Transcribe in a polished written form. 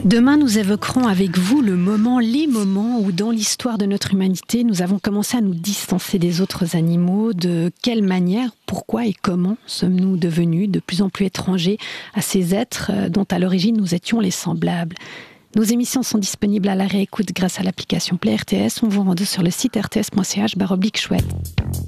Demain, nous évoquerons avec vous les moments où dans l'histoire de notre humanité, nous avons commencé à nous distancer des autres animaux. De quelle manière, pourquoi et comment sommes-nous devenus de plus en plus étrangers à ces êtres dont à l'origine nous étions les semblables? Nos émissions sont disponibles à la réécoute grâce à l'application Play RTS. On vous rend sur le site rts.ch/chouette.